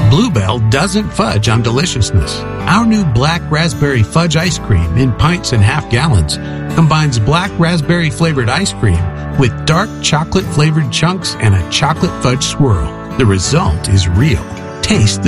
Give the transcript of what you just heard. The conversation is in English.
Bluebell doesn't fudge on deliciousness. Our new black raspberry fudge ice cream in pints and half gallons combines black raspberry flavored ice cream with dark chocolate flavored chunks and a chocolate fudge swirl. The result is real. Taste the